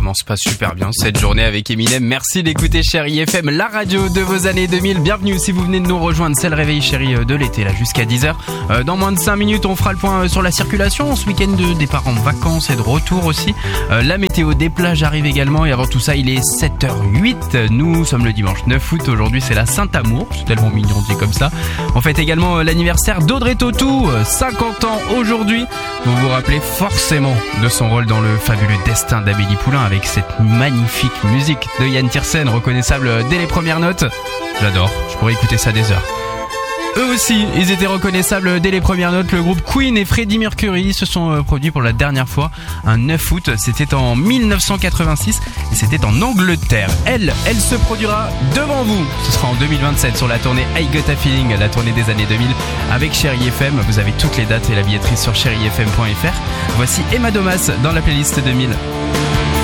commence pas super bien cette journée avec Eminem. Merci d'écouter Chérie FM, la radio de vos années 2000. Bienvenue si vous venez de nous rejoindre, c'est le réveil chéri de l'été là jusqu'à 10h. Dans moins de 5 minutes, on fera le point sur la circulation. Ce week-end de départ en vacances et de retour aussi. La météo des plages arrive également et avant tout ça, il est 7h08. Nous sommes le dimanche 9 août. Aujourd'hui, c'est la Saint-Amour. C'est tellement mignon dit comme ça. On fête également l'anniversaire d'Audrey Tautou, 50 ans aujourd'hui. Vous vous rappelez forcément de son rôle dans le fabuleux destin d'Amélie Poulain avec cette magnifique musique de Yann Tiersen, reconnaissable dès les premières notes. J'adore, je pourrais écouter ça des heures. Eux aussi, ils étaient reconnaissables dès les premières notes. Le groupe Queen et Freddie Mercury se sont produits pour la dernière fois un 9 août. C'était en 1986 et c'était en Angleterre. Elle se produira devant vous. Ce sera en 2027 sur la tournée I Got a Feeling, la tournée des années 2000 avec Chérie FM. Vous avez toutes les dates et la billetterie sur chérifm.fr. Voici Emma Domas dans la playlist 2000.